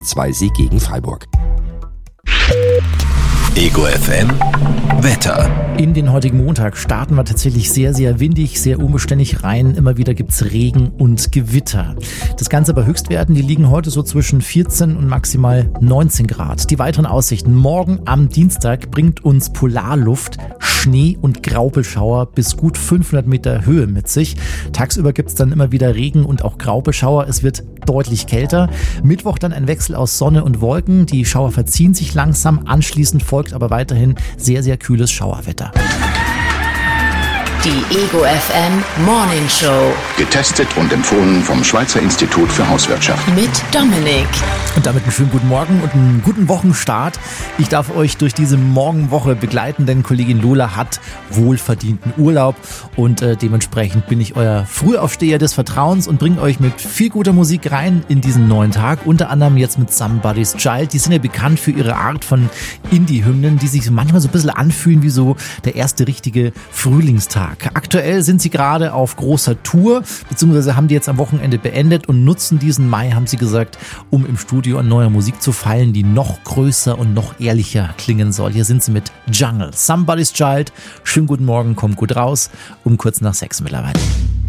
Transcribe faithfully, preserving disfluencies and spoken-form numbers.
zwei Sieg gegen Freiburg. Ego F M Wetter. In den heutigen Montag starten wir tatsächlich sehr, sehr windig, sehr unbeständig rein. Immer wieder gibt's Regen und Gewitter. Das Ganze bei Höchstwerten, die liegen heute so zwischen vierzehn und maximal neunzehn Grad. Die weiteren Aussichten: Morgen am Dienstag bringt uns Polarluft Schnee- und Graupelschauer bis gut fünfhundert Meter Höhe mit sich. Tagsüber gibt's dann immer wieder Regen und auch Graupelschauer. Es wird deutlich kälter. Mittwoch dann ein Wechsel aus Sonne und Wolken. Die Schauer verziehen sich langsam. Anschließend folgt aber weiterhin sehr, sehr kühles Schauerwetter. Die Ego F M Morning Show. Getestet und empfohlen vom Schweizer Institut für Hauswirtschaft. Mit Dominik. Und damit einen schönen guten Morgen und einen guten Wochenstart. Ich darf euch durch diese Morgenwoche begleiten, denn Kollegin Lola hat wohlverdienten Urlaub und äh, dementsprechend bin ich euer Frühaufsteher des Vertrauens und bringe euch mit viel guter Musik rein in diesen neuen Tag. Unter anderem jetzt mit Somebody's Child. Die sind ja bekannt für ihre Art von Indie-Hymnen, die sich manchmal so ein bisschen anfühlen wie so der erste richtige Frühlingstag. Aktuell sind sie gerade auf großer Tour, beziehungsweise haben die jetzt am Wochenende beendet und nutzen diesen Mai, haben sie gesagt, um im Studio an neuer Musik zu feilen, die noch größer und noch ehrlicher klingen soll. Hier sind sie mit Jungle. Somebody's Child. Schönen guten Morgen, kommt gut raus. Um kurz nach sechs mittlerweile.